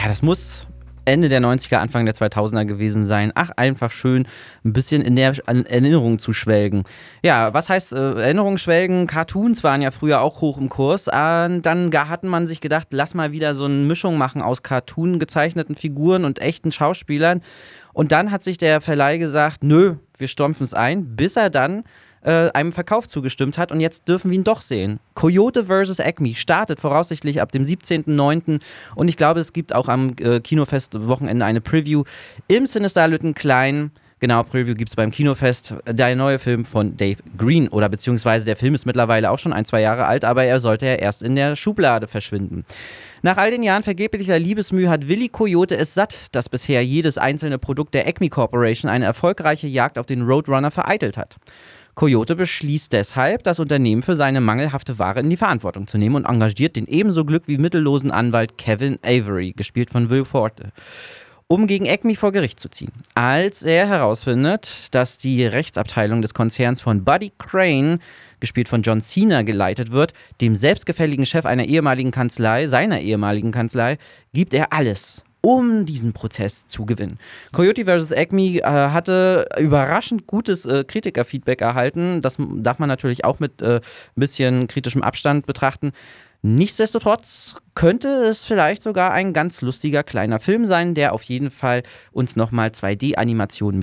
das muss Ende der 90er, Anfang der 2000er gewesen sein. Ach, einfach schön, ein bisschen in der Erinnerung zu schwelgen. Ja, was heißt Erinnerung schwelgen? Cartoons waren ja früher auch hoch im Kurs. Dann hat man sich gedacht, lass mal wieder so eine Mischung machen aus Cartoon gezeichneten Figuren und echten Schauspielern. Und dann hat sich der Verleih gesagt, nö, wir stampfen es ein, bis er dann einem Verkauf zugestimmt hat und jetzt dürfen wir ihn doch sehen. Coyote vs. Acme startet voraussichtlich ab dem 17.09. und ich glaube, es gibt auch am Kinofest-Wochenende eine Preview im Sinister Lüttenklein. Genau, Preview gibt es beim Kinofest. Der neue Film von Dave Green oder beziehungsweise der Film ist mittlerweile auch schon 1-2 Jahre alt, aber er sollte ja erst in der Schublade verschwinden. Nach all den Jahren vergeblicher Liebesmüh hat Willy Coyote es satt, dass bisher jedes einzelne Produkt der Acme Corporation eine erfolgreiche Jagd auf den Roadrunner vereitelt hat. Coyote beschließt deshalb, das Unternehmen für seine mangelhafte Ware in die Verantwortung zu nehmen und engagiert den ebenso glück- wie mittellosen Anwalt Kevin Avery, gespielt von Will Forte, um gegen Acme vor Gericht zu ziehen. Als er herausfindet, dass die Rechtsabteilung des Konzerns von Buddy Crane, gespielt von John Cena, geleitet wird, dem selbstgefälligen Chef seiner ehemaligen Kanzlei, gibt er alles, um diesen Prozess zu gewinnen. Coyote vs. Acme hatte überraschend gutes Kritikerfeedback erhalten. Das darf man natürlich auch mit ein bisschen kritischem Abstand betrachten. Nichtsdestotrotz könnte es vielleicht sogar ein ganz lustiger kleiner Film sein, der auf jeden Fall uns nochmal 2D-Animationen